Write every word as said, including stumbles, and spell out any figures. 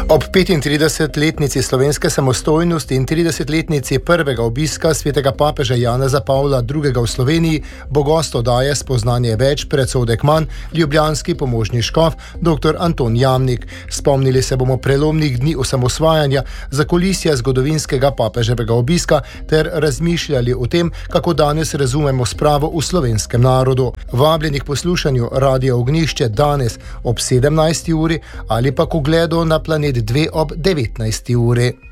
Ob petintridesetletnici slovenske samostojnosti in tridesetletnici prvega obiska svetega papeža Janeza Pavla drugega v Sloveniji bo gost oddaje Spoznanje več, predsodek manj, ljubljanski pomožni škof dr. Anton Jamnik. Spomnili se bomo prelomnih dni osamosvajanja, zakulisja zgodovinskega papeževega obiska ter razmišljali o tem, kako danes razumemo spravo v slovenskem narodu. Vabljeni k poslušanju Radia Ognjišče danes ob sedemnajsti uri ali pa k ogledu na Planet dve ob devetnajsti uri.